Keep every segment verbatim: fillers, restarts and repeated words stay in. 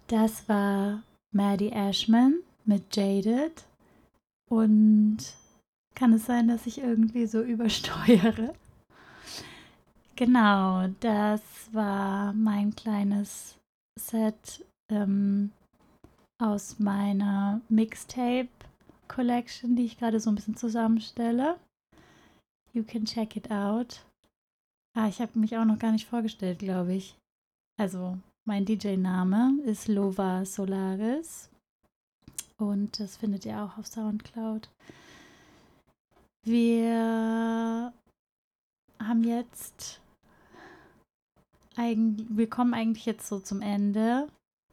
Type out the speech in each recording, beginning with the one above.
Das war Maddie Ashman mit Jaded. Und kann es sein, dass ich irgendwie so übersteuere? Genau, das war mein kleines Set ähm, aus meiner Mixtape-Collection, die ich gerade so ein bisschen zusammenstelle. You can check it out. Ah, ich habe mich auch noch gar nicht vorgestellt, glaube ich. Also, mein D J-Name ist Lova Solaris und das findet ihr auch auf Soundcloud. Wir haben jetzt eigentlich, wir kommen eigentlich jetzt so zum Ende.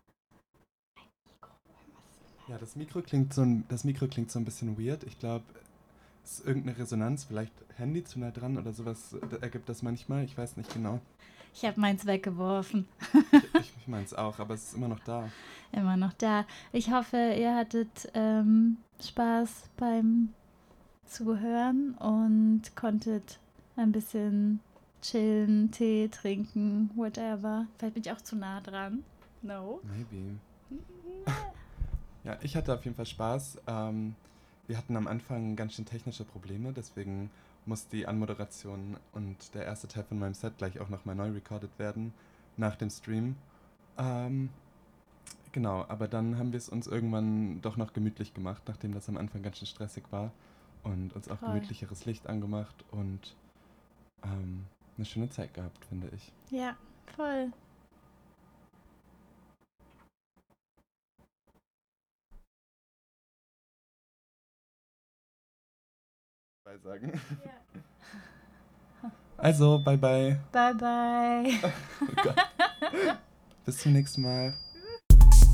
Ja, das Mikro klingt so ein, das Mikro klingt so ein bisschen weird. Ich glaube, es ist irgendeine Resonanz, vielleicht Handy zu nah dran oder sowas da ergibt das manchmal. Ich weiß nicht genau. Ich habe meins weggeworfen. Ich, ich, ich meine es auch, aber es ist immer noch da. Immer noch da. Ich hoffe, ihr hattet ähm, Spaß beim Zuhören und konntet ein bisschen chillen, Tee trinken, whatever. Vielleicht bin ich auch zu nah dran. No. Maybe. Ja, ich hatte auf jeden Fall Spaß. Ähm, wir hatten am Anfang ganz schön technische Probleme, deswegen muss die Anmoderation und der erste Teil von meinem Set gleich auch nochmal neu recorded werden nach dem Stream. Ähm, genau, aber dann haben wir es uns irgendwann doch noch gemütlich gemacht, nachdem das am Anfang ganz schön stressig war und uns auch Voll. gemütlicheres Licht angemacht und ähm, eine schöne Zeit gehabt, finde ich. Ja, voll. Sagen. Ja. Also, bye bye. Bye, bye. Oh Gott. Bis zum nächsten Mal.